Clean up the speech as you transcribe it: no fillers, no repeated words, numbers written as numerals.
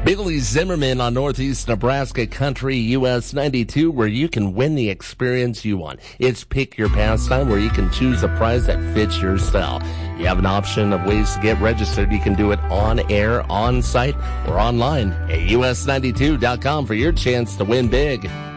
Billy Zimmerman on Northeast Nebraska Country US 92, where you can win the experience you want. It's Pick Your Pastime, where you can choose a prize that fits your style. You have an option of ways to get registered. You can do it on air, on site, or online at us92.com for your chance to win big.